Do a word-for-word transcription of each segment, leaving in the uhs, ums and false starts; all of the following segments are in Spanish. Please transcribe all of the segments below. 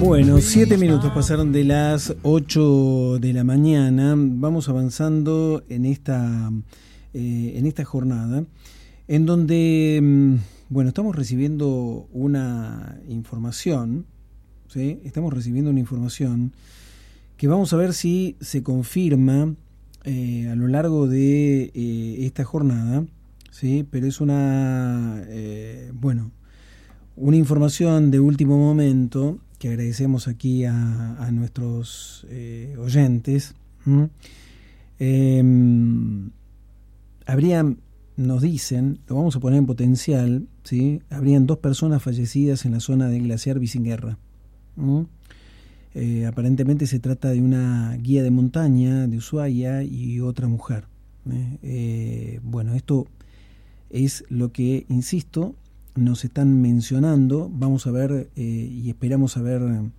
Bueno, siete minutos pasaron de las ocho de la mañana. Vamos avanzando en esta, eh, en esta jornada, en donde, bueno, estamos recibiendo una información, ¿sí? Estamos recibiendo una información que vamos a ver si se confirma eh, a lo largo de eh, esta jornada, ¿sí? Pero es una, eh, bueno, una información de último momento que agradecemos aquí a, a nuestros eh, oyentes. ¿Mm? Eh, habrían, nos dicen, lo vamos a poner en potencial, ¿sí? Habrían dos personas fallecidas en la zona del glaciar Vicinguerra. ¿Mm? Eh, aparentemente se trata de una guía de montaña de Ushuaia y otra mujer. ¿eh? Eh, bueno, esto es lo que, insisto, nos están mencionando. Vamos a ver eh, y esperamos a ver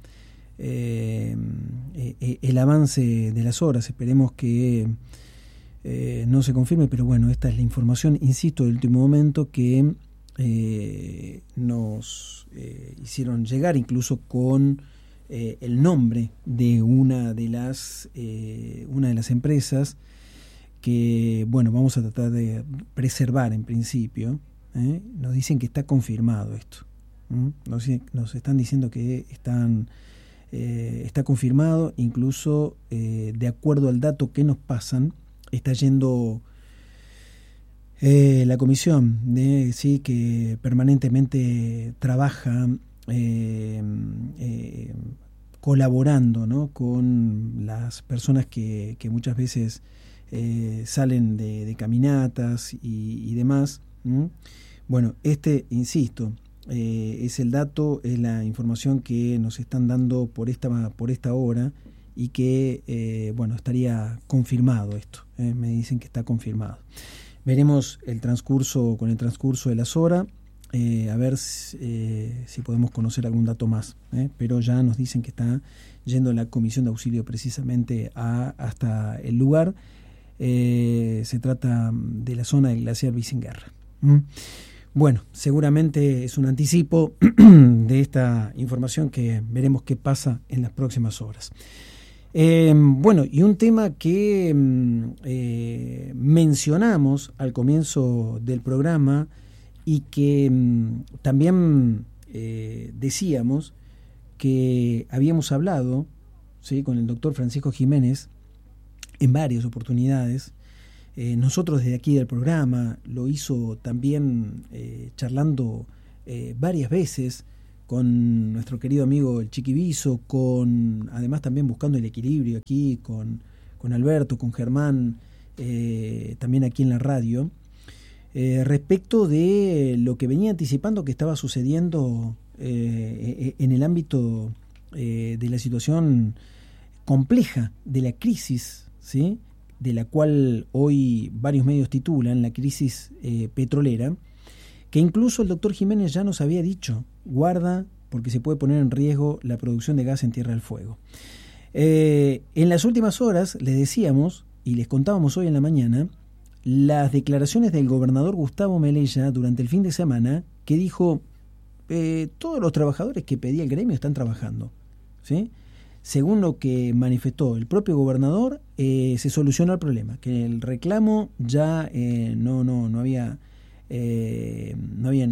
eh, eh, el avance de las horas. Esperemos que eh, no se confirme, pero bueno, esta es la información, insisto, del último momento que eh, nos eh, hicieron llegar, incluso con eh, el nombre de una de las eh, una de las empresas que, bueno, vamos a tratar de preservar en principio. ¿Eh? Nos dicen que está confirmado esto. ¿Mm? Nos, nos están diciendo que están, eh, está confirmado, incluso eh, de acuerdo al dato que nos pasan, está yendo eh, la comisión, de, ¿sí? que permanentemente trabaja eh, eh, colaborando, ¿no? con las personas que, que muchas veces eh, salen de, de caminatas y, y demás. ¿Mm? Bueno, este, insisto, eh, es el dato, es la información que nos están dando por esta por esta hora y que, eh, bueno, estaría confirmado esto. Eh, me dicen que está confirmado. Veremos el transcurso, con el transcurso de las horas, eh, a ver si, eh, si podemos conocer algún dato más. Eh, pero ya nos dicen que está yendo la comisión de auxilio precisamente a, hasta el lugar. Eh, se trata de la zona del glaciar Vicinguerra. ¿Mm? Bueno, seguramente es un anticipo de esta información que veremos qué pasa en las próximas horas. Eh, bueno, y un tema que eh, mencionamos al comienzo del programa y que mm, también eh, decíamos que habíamos hablado, ¿sí? con el doctor Francisco Jiménez en varias oportunidades. Eh, nosotros desde aquí del programa, lo hizo también eh, charlando eh, varias veces con nuestro querido amigo el Chiquiviso, con además también buscando el equilibrio aquí con, con Alberto, con Germán, eh, también aquí en la radio, eh, respecto de lo que venía anticipando que estaba sucediendo eh, en el ámbito eh, de la situación compleja de la crisis, ¿sí? de la cual hoy varios medios titulan la crisis eh, petrolera, que incluso el doctor Jiménez ya nos había dicho, guarda, porque se puede poner en riesgo la producción de gas en Tierra del Fuego. Eh, en las últimas horas les decíamos, y les contábamos hoy en la mañana, las declaraciones del gobernador Gustavo Melella durante el fin de semana, que dijo, eh, todos los trabajadores que pedía el gremio están trabajando, ¿sí? Según lo que manifestó el propio gobernador, eh, se solucionó el problema, que el reclamo ya eh, no, no, no había, eh, no había,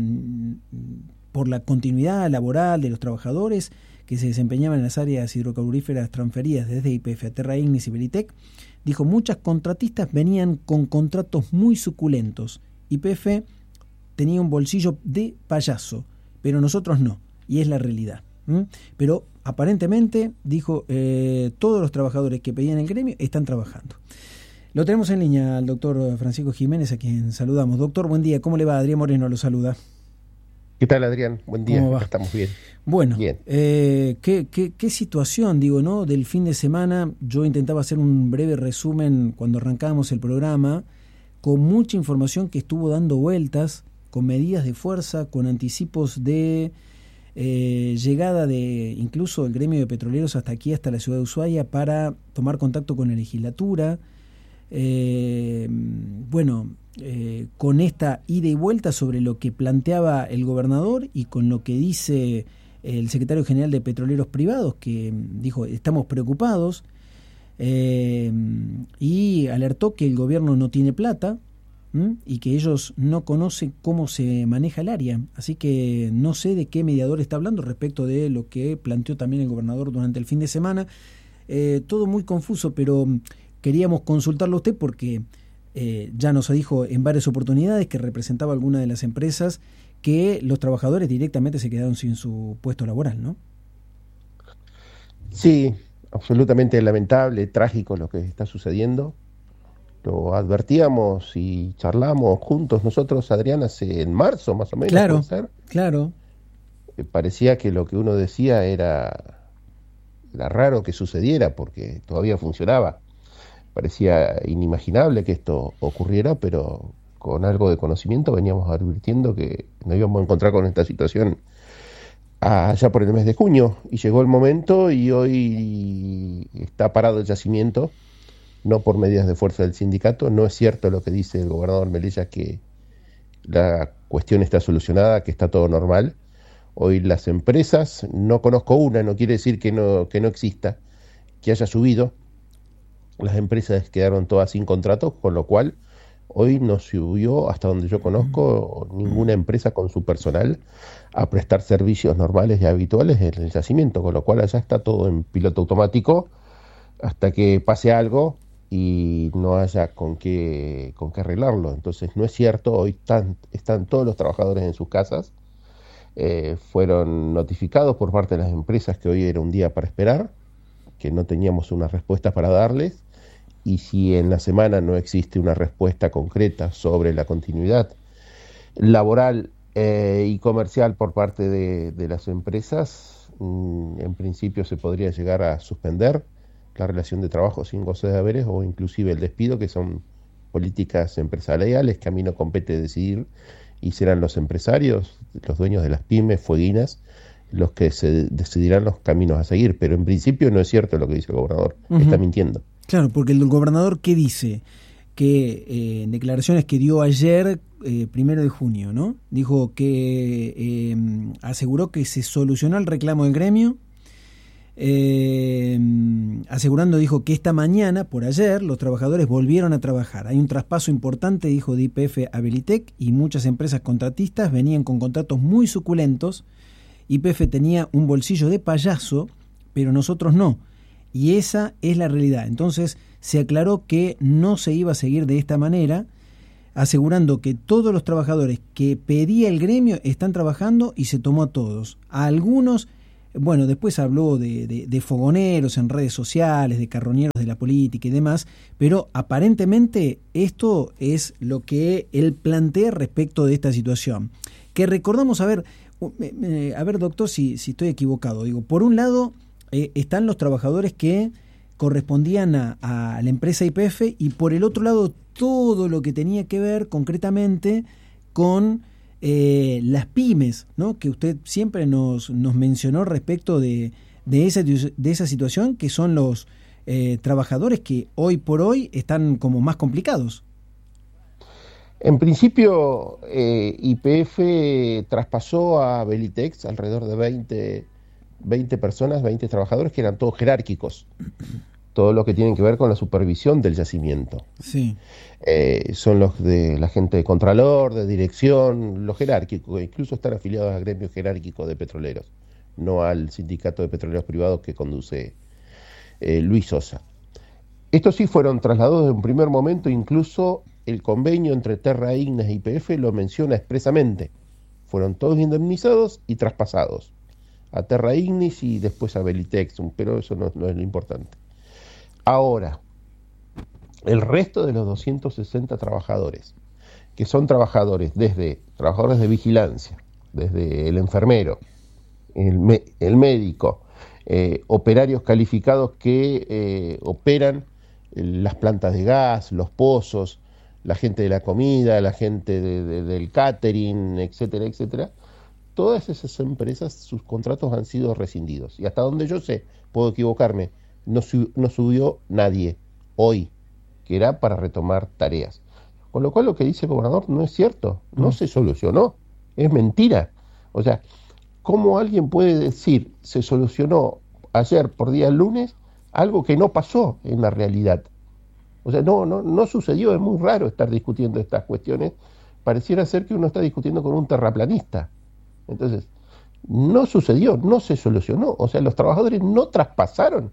por la continuidad laboral de los trabajadores que se desempeñaban en las áreas hidrocarburíferas transferidas desde Y P F a Terra Ignis y Belitec, dijo, muchas contratistas venían con contratos muy suculentos. Y P F tenía un bolsillo de payaso, pero nosotros no, y es la realidad. ¿Mm? Pero aparentemente, dijo, eh, todos los trabajadores que pedían el gremio están trabajando. Lo tenemos en línea al doctor Francisco Jiménez, a quien saludamos. Doctor, buen día. ¿Cómo le va? Adrián Moreno lo saluda. ¿Qué tal, Adrián? Buen día. ¿Cómo va? Estamos bien. Bueno, bien. Eh, ¿qué, qué, qué situación, digo, ¿no? Del fin de semana. Yo intentaba hacer un breve resumen cuando arrancábamos el programa, con mucha información que estuvo dando vueltas, con medidas de fuerza, con anticipos de Eh, llegada de incluso el gremio de petroleros hasta aquí, hasta la ciudad de Ushuaia, para tomar contacto con la legislatura. Eh, bueno, eh, con esta ida y vuelta sobre lo que planteaba el gobernador y con lo que dice el secretario general de Petroleros Privados, que dijo, estamos preocupados, eh, y alertó que el gobierno no tiene plata, ¿m? y que ellos no conocen cómo se maneja el área. Así que no sé de qué mediador está hablando respecto de lo que planteó también el gobernador durante el fin de semana. Eh, todo muy confuso, pero queríamos consultarlo a usted porque eh, ya nos dijo en varias oportunidades que representaba alguna de las empresas que los trabajadores directamente se quedaron sin su puesto laboral, ¿no? Sí, absolutamente lamentable, trágico lo que está sucediendo. Lo advertíamos y charlamos juntos nosotros, Adrián, hace en marzo más o menos. Claro, ¿puede ser? claro. Eh, parecía que lo que uno decía era, era raro que sucediera porque todavía funcionaba. Parecía inimaginable que esto ocurriera, pero con algo de conocimiento veníamos advirtiendo que nos íbamos a encontrar con esta situación allá por el mes de junio, y llegó el momento y hoy está parado el yacimiento, no por medidas de fuerza del sindicato. No es cierto lo que dice el gobernador Melella, que la cuestión está solucionada, que está todo normal. Hoy las empresas, no conozco una, no quiere decir que no, que no exista, que haya subido. Las empresas quedaron todas sin contratos, con lo cual hoy no subió, hasta donde yo conozco, ninguna empresa con su personal a prestar servicios normales y habituales en el yacimiento, con lo cual allá está todo en piloto automático hasta que pase algo y no haya con qué, con qué arreglarlo. Entonces no es cierto, hoy están, están todos los trabajadores en sus casas, eh, fueron notificados por parte de las empresas que hoy era un día para esperar, que no teníamos una respuesta para darles, y si en la semana no existe una respuesta concreta sobre la continuidad laboral eh, y comercial por parte de, de las empresas, mmm, en principio se podría llegar a suspender la relación de trabajo sin goce de haberes o inclusive el despido, que son políticas empresariales que a mí no compete decidir, y serán los empresarios, los dueños de las pymes, fueguinas, los que se decidirán los caminos a seguir. Pero en principio no es cierto lo que dice el gobernador, uh-huh. Está mintiendo. Claro, porque el gobernador, ¿qué dice? Que eh, en declaraciones que dio ayer, eh, primero de junio, ¿no? Dijo que eh, aseguró que se solucionó el reclamo del gremio, eh, asegurando, dijo, que esta mañana, por ayer, los trabajadores volvieron a trabajar. Hay un traspaso importante, dijo, de Y P F a Belitec, y muchas empresas contratistas venían con contratos muy suculentos. Y P F tenía un bolsillo de payaso, pero nosotros no. Y esa es la realidad. Entonces se aclaró que no se iba a seguir de esta manera, asegurando que todos los trabajadores que pedía el gremio están trabajando y se tomó a todos. A algunos, bueno, después habló de, de, de fogoneros en redes sociales, de carroñeros de la política y demás, pero aparentemente esto es lo que él plantea respecto de esta situación. Que recordamos, a ver, a ver doctor, si, si estoy equivocado, digo, por un lado eh, están los trabajadores que correspondían a, a la empresa Y P F, y por el otro lado todo lo que tenía que ver concretamente con eh, las pymes, ¿no? Que usted siempre nos, nos mencionó respecto de, de, esa, de esa situación, que son los eh, trabajadores que hoy por hoy están como más complicados. En principio, eh, Y P F traspasó a Belitec alrededor de veinte, veinte personas, veinte trabajadores, que eran todos jerárquicos. Todo lo que tienen que ver con la supervisión del yacimiento. Sí. Eh, son los de la gente de contralor, de dirección, los jerárquicos, incluso están afiliados al gremio jerárquico de petroleros, no al sindicato de petroleros privados que conduce eh, Luis Sosa. Estos sí fueron trasladados en un primer momento, incluso el convenio entre Terra Ignis e Y P F lo menciona expresamente. Fueron todos indemnizados y traspasados a Terra Ignis y después a Belitec, pero eso no, no es lo importante. Ahora, el resto de los doscientos sesenta trabajadores, que son trabajadores desde trabajadores de vigilancia, desde el enfermero, el, me, el médico, eh, operarios calificados que eh, operan las plantas de gas, los pozos, la gente de la comida, la gente de, de, del catering, etcétera, etcétera, todas esas empresas, sus contratos han sido rescindidos. Y hasta donde yo sé, puedo equivocarme, no, sub, no subió nadie hoy, que era para retomar tareas. Con lo cual lo que dice el gobernador no es cierto, no mm. se solucionó, es mentira. O sea, ¿cómo alguien puede decir se solucionó ayer por día lunes algo que no pasó en la realidad? O sea, no, no, no sucedió, es muy raro estar discutiendo estas cuestiones. Pareciera ser que uno está discutiendo con un terraplanista. Entonces, no sucedió, no se solucionó. O sea, los trabajadores no traspasaron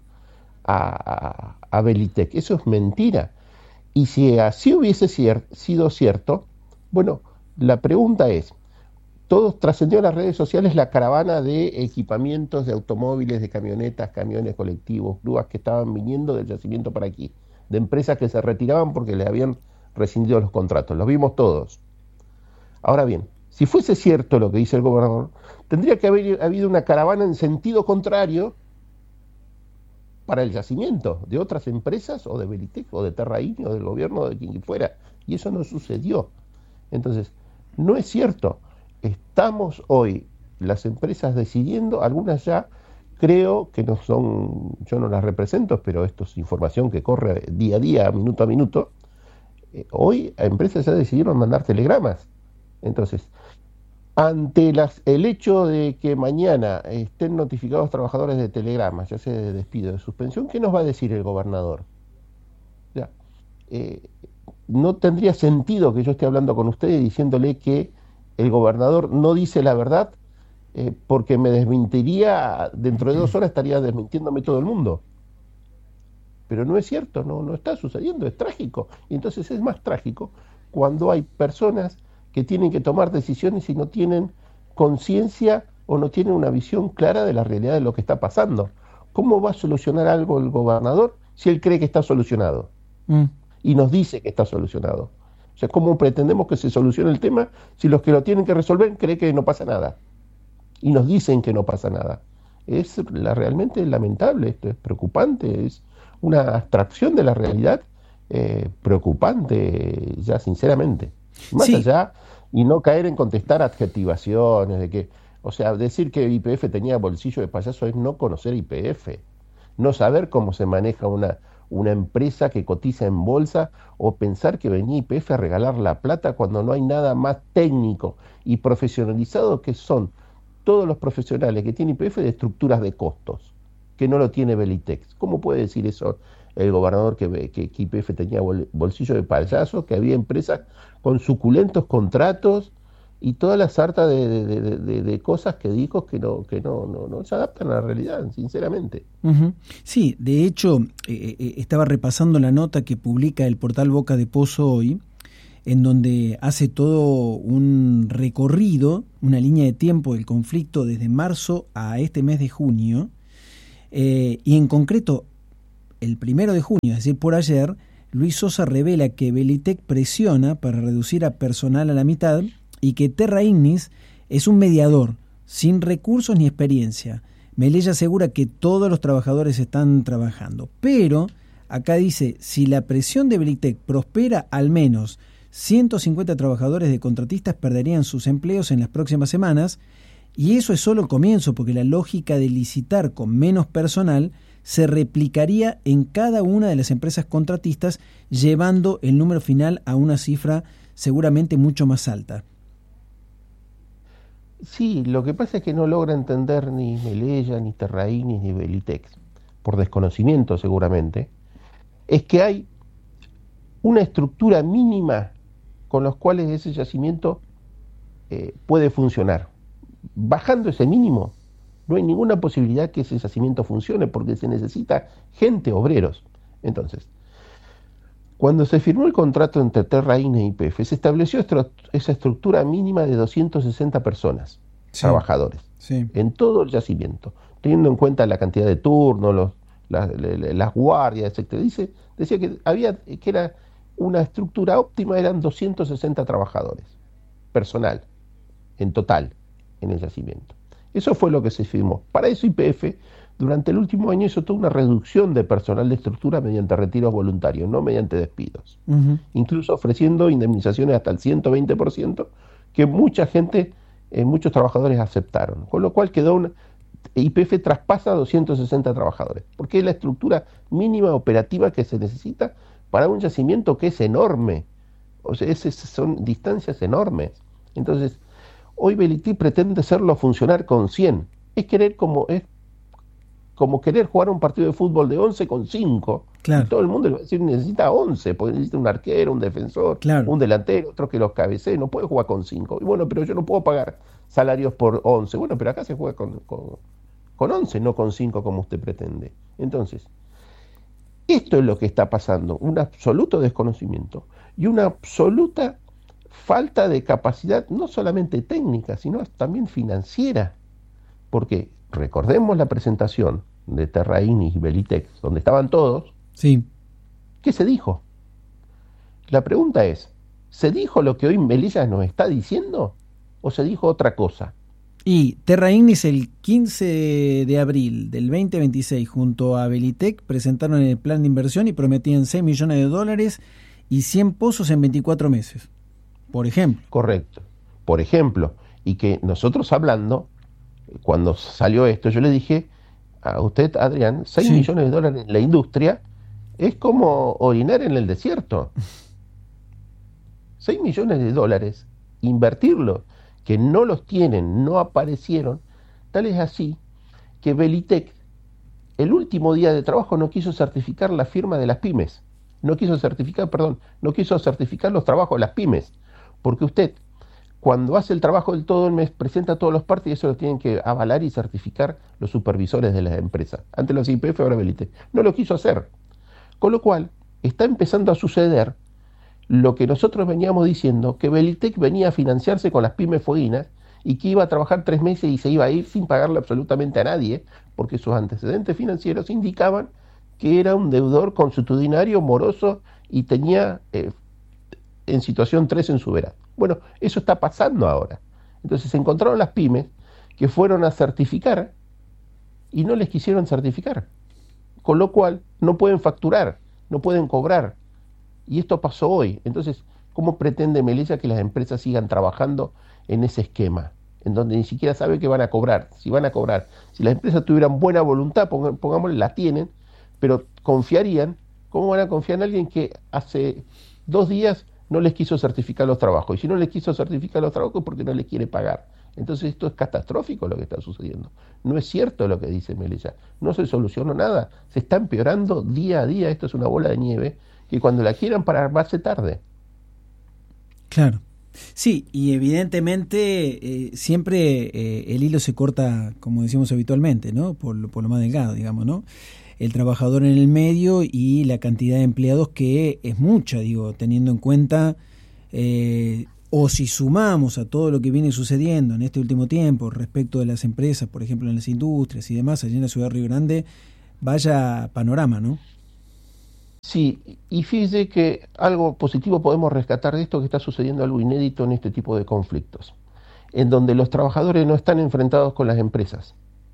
a, a, a Belitec. Eso es mentira. Y si así hubiese cier- sido cierto, bueno, la pregunta es, todos trascendió en las redes sociales la caravana de equipamientos de automóviles, de camionetas, camiones colectivos, grúas que estaban viniendo del yacimiento para aquí, de empresas que se retiraban porque les habían rescindido los contratos. Los vimos todos. Ahora bien, si fuese cierto lo que dice el gobernador, tendría que haber habido una caravana en sentido contrario para el yacimiento de otras empresas, o de Belitec, o de Terraín, o del gobierno, de quien fuera. Y eso no sucedió. Entonces, no es cierto. Estamos hoy, las empresas decidiendo, algunas ya creo que no son, yo no las represento, pero esto es información que corre día a día, minuto a minuto. Eh, hoy empresas ya decidieron mandar telegramas. Entonces, ante las, el hecho de que mañana estén notificados trabajadores de telegramas, ya sea de despido, de suspensión, ¿qué nos va a decir el gobernador? Ya, eh, no tendría sentido que yo esté hablando con ustedes diciéndole que el gobernador no dice la verdad, eh, porque me desmentiría, dentro de dos horas estaría desmintiéndome todo el mundo. Pero no es cierto, no, no está sucediendo, es trágico. Y entonces es más trágico cuando hay personas que tienen que tomar decisiones y no tienen conciencia o no tienen una visión clara de la realidad de lo que está pasando. ¿Cómo va a solucionar algo el gobernador si él cree que está solucionado? Mm. Y nos dice que está solucionado. O sea, ¿cómo pretendemos que se solucione el tema si los que lo tienen que resolver creen que no pasa nada? Y nos dicen que no pasa nada. Es la, realmente lamentable, esto es preocupante, es una abstracción de la realidad eh, preocupante, ya sinceramente. Más sí. allá, y no caer en contestar adjetivaciones de que, o sea, decir que Y P F tenía bolsillo de payaso es no conocer Y P F, no saber cómo se maneja una, una empresa que cotiza en bolsa, o pensar que venía Y P F a regalar la plata cuando no hay nada más técnico y profesionalizado que son todos los profesionales que tiene Y P F de estructuras de costos, que no lo tiene Belitec. ¿Cómo puede decir eso el gobernador que, que, que Y P F tenía bol, bolsillo de payaso, que había empresas con suculentos contratos y toda la sarta de, de, de, de, de cosas que dijo que no que no, no, no se adaptan a la realidad, sinceramente? Uh-huh. Sí, de hecho, eh, eh, estaba repasando la nota que publica el portal Boca de Pozo hoy, en donde hace todo un recorrido, una línea de tiempo del conflicto desde marzo a este mes de junio, eh, y en concreto, el primero de junio, es decir, por ayer, Luis Sosa revela que Belitec presiona para reducir a personal a la mitad y que Terra Ignis es un mediador, sin recursos ni experiencia. Melella asegura que todos los trabajadores están trabajando, pero acá dice, si la presión de Belitec prospera, al menos ciento cincuenta trabajadores de contratistas perderían sus empleos en las próximas semanas, y eso es solo el comienzo, porque la lógica de licitar con menos personal se replicaría en cada una de las empresas contratistas, llevando el número final a una cifra seguramente mucho más alta. Sí, lo que pasa es que no logra entender ni Melella, ni Terraín, ni Belitec, por desconocimiento seguramente, es que hay una estructura mínima con los cuales ese yacimiento eh, puede funcionar. Bajando ese mínimo, no hay ninguna posibilidad que ese yacimiento funcione, porque se necesita gente, obreros. Entonces, cuando se firmó el contrato entre Terraín e Y P F, se estableció estru- esa estructura mínima de doscientas sesenta personas, sí, trabajadores, sí, en todo el yacimiento, teniendo en cuenta la cantidad de turnos, los, la, la, la, las guardias, etcétera. Dice, decía que había que era una estructura óptima, eran doscientos sesenta trabajadores, personal, en total, en el yacimiento. Eso fue lo que se firmó. Para eso Y P F, durante el último año, hizo toda una reducción de personal de estructura mediante retiros voluntarios, no mediante despidos. Uh-huh. Incluso ofreciendo indemnizaciones hasta el ciento veinte por ciento, que mucha gente, eh, muchos trabajadores aceptaron. Con lo cual quedó una... Y P F traspasa doscientos sesenta trabajadores, porque es la estructura mínima operativa que se necesita para un yacimiento que es enorme. O sea, es, es, son distancias enormes. Entonces, Hoy Belitec pretende hacerlo funcionar con cien. Es querer como, es como querer jugar un partido de fútbol de once con cinco. Claro. Y todo el mundo le va a decir necesita once, porque necesita un arquero, un defensor, claro. un delantero, otro que los cabecee, no puede jugar con cinco. Y bueno, pero yo no puedo pagar salarios por once. Bueno, pero acá se juega con, con, con once, no con cinco como usted pretende. Entonces, esto es lo que está pasando, un absoluto desconocimiento y una absoluta falta de capacidad, no solamente técnica, sino también financiera. Porque recordemos la presentación de Terraínis y Belitec, donde estaban todos. Sí. ¿Qué se dijo? La pregunta es, ¿se dijo lo que hoy Melilla nos está diciendo o se dijo otra cosa? Y Terra Ignis el quince de abril del veinte veintiséis junto a Belitec presentaron el plan de inversión y prometían seis millones de dólares y cien pozos en veinticuatro meses, por ejemplo. Correcto. Por ejemplo, y que nosotros hablando, cuando salió esto, yo le dije a usted, Adrián, seis Sí. millones de dólares en la industria es como orinar en el desierto. seis millones de dólares, invertirlo, que no los tienen, no aparecieron, tal es así que Belitec, el último día de trabajo, no quiso certificar la firma de las pymes, no quiso certificar, perdón, no quiso certificar los trabajos de las pymes, porque usted, cuando hace el trabajo del todo el mes, presenta todos los partes y eso lo tienen que avalar y certificar los supervisores de las empresas. Antes los I P F, ahora Belitec. No lo quiso hacer. Con lo cual, está empezando a suceder lo que nosotros veníamos diciendo, que Belitec venía a financiarse con las pymes fueguinas y que iba a trabajar tres meses y se iba a ir sin pagarle absolutamente a nadie, porque sus antecedentes financieros indicaban que era un deudor consuetudinario, moroso y tenía eh, en situación tres en su vera. Bueno, eso está pasando ahora. Entonces se encontraron las pymes que fueron a certificar y no les quisieron certificar, con lo cual no pueden facturar, no pueden cobrar. Y esto pasó hoy. Entonces, ¿cómo pretende Melilla que las empresas sigan trabajando en ese esquema? En donde ni siquiera sabe que van a cobrar, si van a cobrar. Si las empresas tuvieran buena voluntad, pongámosle, la tienen, pero confiarían. ¿Cómo van a confiar en alguien que hace dos días no les quiso certificar los trabajos? Y si no les quiso certificar los trabajos, porque no les quiere pagar. Entonces esto es catastrófico lo que está sucediendo. No es cierto lo que dice Melilla. No se solucionó nada. Se está empeorando día a día. Esto es una bola de nieve que cuando la quieran parar va a ser tarde. Claro. Sí, y evidentemente eh, siempre eh, el hilo se corta, como decimos habitualmente, ¿no? Por, por lo más delgado, digamos, ¿no? El trabajador en el medio y la cantidad de empleados, que es mucha, digo, teniendo en cuenta, eh, o si sumamos a todo lo que viene sucediendo en este último tiempo respecto de las empresas, por ejemplo, en las industrias y demás, allí en la ciudad de Río Grande, vaya panorama, ¿no? Sí, y fíjese que algo positivo podemos rescatar de esto, que está sucediendo algo inédito en este tipo de conflictos, en donde los trabajadores no están enfrentados con las empresas,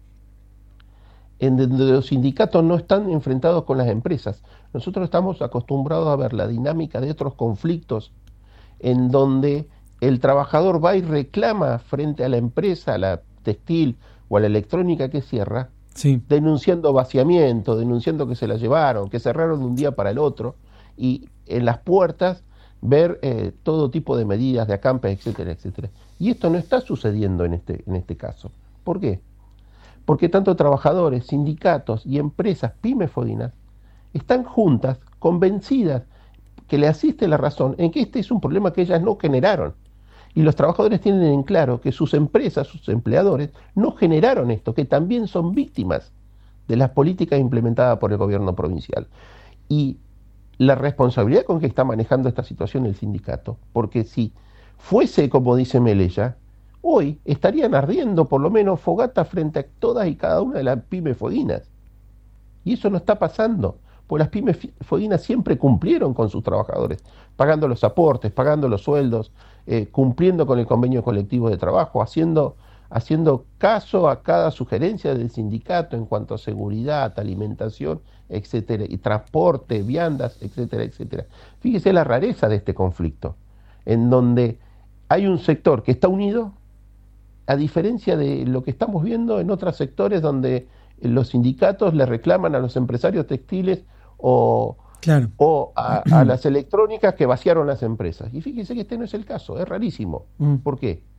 en donde los sindicatos no están enfrentados con las empresas. Nosotros estamos acostumbrados a ver la dinámica de otros conflictos, en donde el trabajador va y reclama frente a la empresa, a la textil o a la electrónica que cierra, Sí. denunciando vaciamiento, denunciando que se la llevaron, que cerraron de un día para el otro, y en las puertas ver eh, todo tipo de medidas de acampe, etcétera, etcétera. Y esto no está sucediendo en este, en este caso. ¿Por qué? Porque tanto trabajadores, sindicatos y empresas pymes fueguinas están juntas, convencidas que le asiste la razón en que este es un problema que ellas no generaron. Y los trabajadores tienen en claro que sus empresas, sus empleadores, no generaron esto, que también son víctimas de las políticas implementadas por el gobierno provincial. Y la responsabilidad con que está manejando esta situación el sindicato, porque si fuese como dice Melilla, hoy estarían ardiendo por lo menos fogatas frente a todas y cada una de las pymes fueguinas. Y eso no está pasando, pues las pymes fueguinas siempre cumplieron con sus trabajadores, pagando los aportes, pagando los sueldos, eh, cumpliendo con el convenio colectivo de trabajo, haciendo, haciendo caso a cada sugerencia del sindicato en cuanto a seguridad, alimentación, etcétera, y transporte, viandas, etcétera, etcétera. Fíjese la rareza de este conflicto, en donde hay un sector que está unido, a diferencia de lo que estamos viendo en otros sectores donde los sindicatos le reclaman a los empresarios textiles o, claro. o a, a las electrónicas que vaciaron las empresas. Y fíjense que este no es el caso, es rarísimo. Mm. ¿Por qué?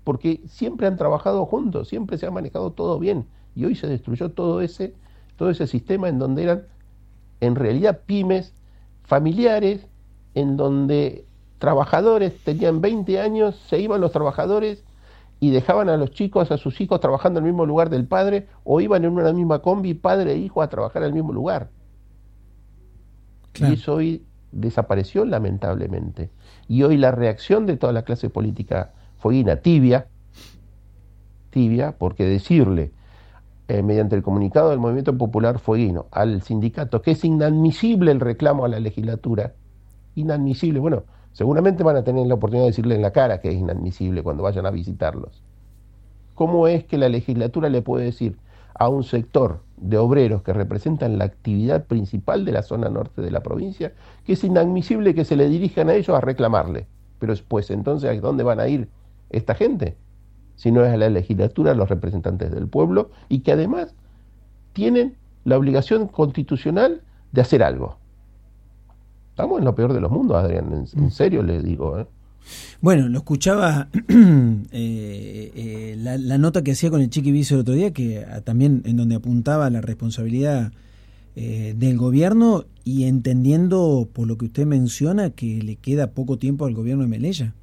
porque siempre han trabajado juntos, siempre se ha manejado todo bien, y hoy se destruyó todo ese, todo ese sistema en donde eran en realidad pymes familiares, en donde trabajadores tenían veinte años, se iban los trabajadores y dejaban a los chicos, a sus hijos trabajando en el mismo lugar del padre, o iban en una misma combi, padre e hijo, a trabajar al mismo lugar. Claro. Y eso hoy desapareció lamentablemente. Y hoy la reacción de toda la clase política fueguina, tibia, tibia, porque decirle, eh, mediante el comunicado del Movimiento Popular Fueguino, al sindicato que es inadmisible el reclamo a la legislatura, inadmisible, bueno, seguramente van a tener la oportunidad de decirle en la cara que es inadmisible cuando vayan a visitarlos. ¿Cómo es que la legislatura le puede decir a un sector de obreros que representan la actividad principal de la zona norte de la provincia que es inadmisible que se le dirijan a ellos a reclamarle? Pero pues entonces, ¿a dónde van a ir esta gente? Si no es a la legislatura, los representantes del pueblo, y que además tienen la obligación constitucional de hacer algo. Estamos en lo peor de los mundos, Adrián, en, en serio les digo, ¿eh? Bueno, lo escuchaba eh, eh, la, la nota que hacía con el Chiqui Vice el otro día, que a, también en donde apuntaba la responsabilidad eh, del gobierno, y entendiendo por lo que usted menciona que le queda poco tiempo al gobierno de Melella.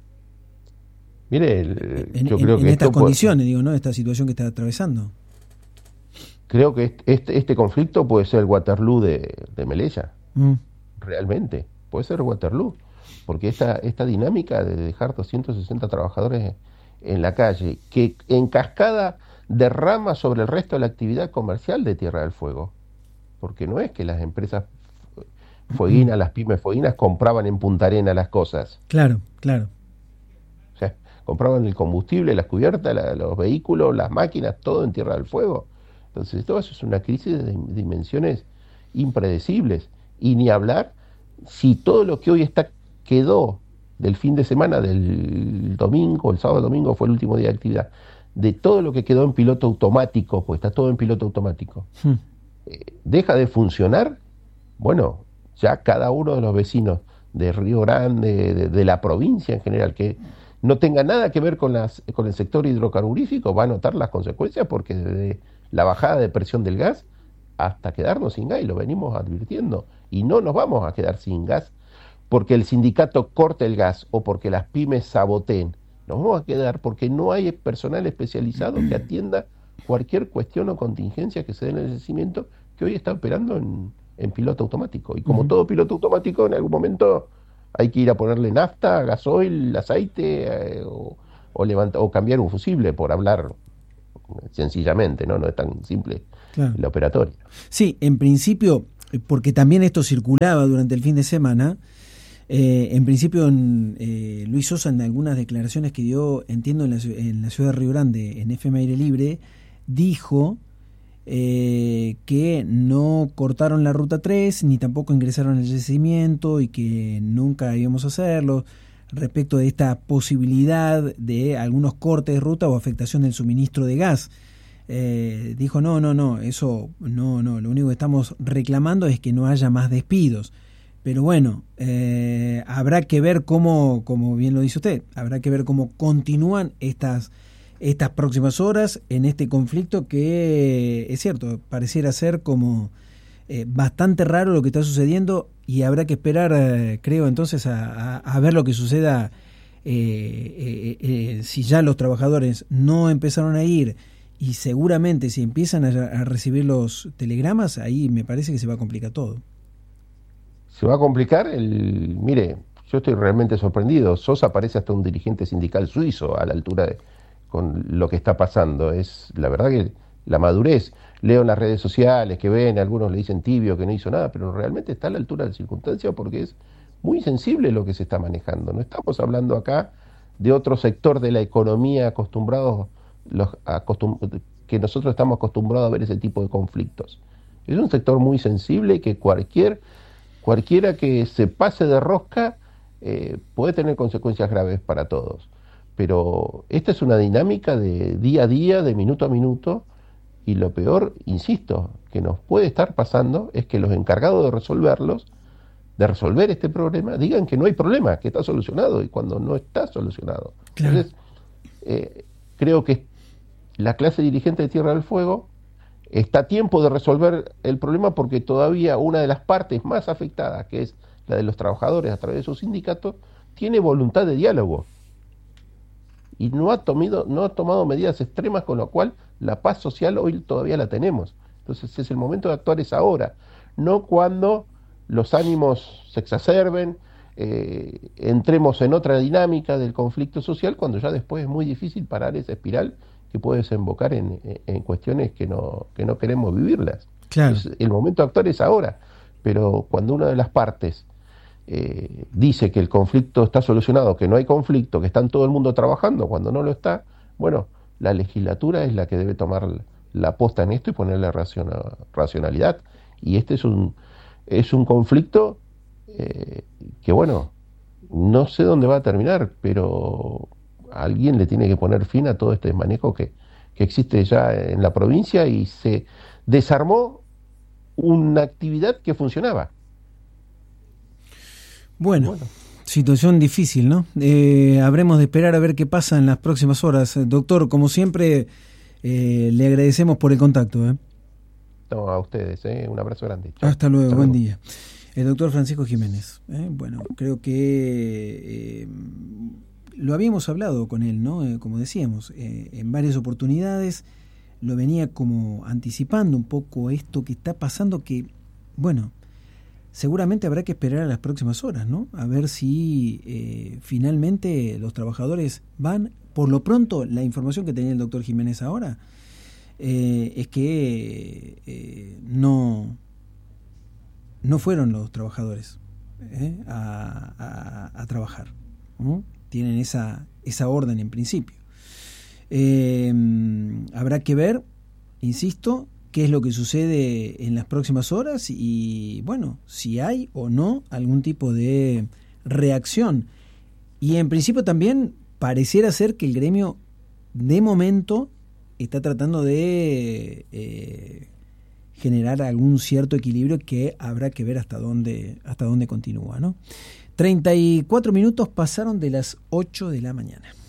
Mire, el, en, yo en, creo en que estas esto condiciones, puede, digo, ¿no? Esta situación que está atravesando. Creo que este, este conflicto puede ser el Waterloo de, de Melella. Mm. Realmente, puede ser Waterloo, porque esta, esta dinámica de dejar doscientos sesenta trabajadores en la calle, que en cascada derrama sobre el resto de la actividad comercial de Tierra del Fuego, porque no es que las empresas fueguinas, las pymes fueguinas compraban en Punta Arenas las cosas. Claro, claro. O sea, compraban el combustible, las cubiertas, la, los vehículos, las máquinas, todo en Tierra del Fuego. Entonces, todo eso es una crisis de dimensiones impredecibles. Y ni hablar si todo lo que hoy está quedó del fin de semana, del domingo, el sábado domingo fue el último día de actividad, de todo lo que quedó en piloto automático, pues está todo en piloto automático, hmm. eh, deja de funcionar, bueno, ya cada uno de los vecinos de Río Grande, de, de la provincia en general, que no tenga nada que ver con, las, con el sector hidrocarburífico, va a notar las consecuencias, porque desde la bajada de presión del gas hasta quedarnos sin gas, y lo venimos advirtiendo, y no nos vamos a quedar sin gas porque el sindicato corte el gas o porque las pymes saboteen. Nos vamos a quedar porque no hay personal especializado que atienda cualquier cuestión o contingencia que se dé en el yacimiento, que hoy está operando en, en piloto automático. Y como uh-huh. todo piloto automático, en algún momento hay que ir a ponerle nafta, gasoil, aceite, eh, o, o, levanta, o cambiar un fusible, por hablar sencillamente, ¿no? No es tan simple claro. la operatoria. Sí, en principio, porque también esto circulaba durante el fin de semana, eh, en principio en, eh, Luis Sosa, en algunas declaraciones que dio, entiendo, en la, en la ciudad de Río Grande, en F M Aire Libre, dijo eh, que no cortaron la ruta tres, ni tampoco ingresaron al yacimiento, y que nunca íbamos a hacerlo, respecto de esta posibilidad de algunos cortes de ruta o afectación del suministro de gas. Eh, dijo, no, no, no, eso no, no, lo único que estamos reclamando es que no haya más despidos. Pero bueno, eh, habrá que ver cómo, como bien lo dice usted, habrá que ver cómo continúan estas, estas próximas horas en este conflicto que, es cierto, pareciera ser como eh, bastante raro lo que está sucediendo, y habrá que esperar, eh, creo, entonces a, a, a ver lo que suceda, eh, eh, eh, si ya los trabajadores no empezaron a ir, y seguramente si empiezan a, a recibir los telegramas, ahí me parece que se va a complicar todo. Se va a complicar, el mire, yo estoy realmente sorprendido. Sosa parece hasta un dirigente sindical suizo a la altura de con lo que está pasando. Es la verdad que la madurez. Leo en las redes sociales que ven, algunos le dicen tibio, que no hizo nada, pero realmente está a la altura de la circunstancia, porque es muy sensible lo que se está manejando. No estamos hablando acá de otro sector de la economía acostumbrados los acostum que nosotros estamos acostumbrados a ver ese tipo de conflictos. Es un sector muy sensible que cualquier cualquiera que se pase de rosca eh, puede tener consecuencias graves para todos. Pero esta es una dinámica de día a día, de minuto a minuto, y lo peor, insisto, que nos puede estar pasando es que los encargados de resolverlos, de resolver este problema, digan que no hay problema, que está solucionado, y cuando no está solucionado. Claro. Entonces, eh, creo que la clase dirigente de Tierra del Fuego está a tiempo de resolver el problema, porque todavía una de las partes más afectadas, que es la de los trabajadores a través de sus sindicatos, tiene voluntad de diálogo y no ha, tomado, no ha tomado medidas extremas, con lo cual la paz social hoy todavía la tenemos. Entonces es el momento de actuar, es ahora, no cuando los ánimos se exacerben, eh, entremos en otra dinámica del conflicto social, cuando ya después es muy difícil parar esa espiral que puede desembocar en, en cuestiones que no, que no queremos vivirlas. Claro. Entonces, el momento de actuar es ahora, pero cuando una de las partes eh, dice que el conflicto está solucionado, que no hay conflicto, que está todo el mundo trabajando, cuando no lo está, bueno, la legislatura es la que debe tomar la posta en esto y ponerle raciona, racionalidad. Y este es un, es un conflicto eh, que, bueno, no sé dónde va a terminar, pero alguien le tiene que poner fin a todo este manejo que, que existe ya en la provincia, y se desarmó una actividad que funcionaba. Bueno, bueno. Situación difícil, ¿no? Eh, habremos de esperar a ver qué pasa en las próximas horas. Doctor, como siempre, eh, le agradecemos por el contacto. ¿eh? No, a ustedes, ¿eh? Un abrazo grande. Chao. Hasta luego, Hasta buen luego. día. El doctor Francisco Jiménez. ¿eh? Bueno, creo que... Eh, lo habíamos hablado con él, ¿no? Eh, como decíamos, eh, en varias oportunidades lo venía como anticipando un poco esto que está pasando, que, bueno, seguramente habrá que esperar a las próximas horas, ¿no? A ver si eh, finalmente los trabajadores van. Por lo pronto, la información que tenía el doctor Jiménez ahora eh, es que eh, no, no fueron los trabajadores eh, a, a, a trabajar, ¿no? Tienen esa, esa orden en principio. Eh, habrá que ver, insisto, qué es lo que sucede en las próximas horas y, bueno, si hay o no algún tipo de reacción. Y en principio también pareciera ser que el gremio, de momento, está tratando de eh, generar algún cierto equilibrio que habrá que ver hasta dónde, hasta dónde continúa, ¿no? treinta y cuatro minutos pasaron de las ocho de la mañana.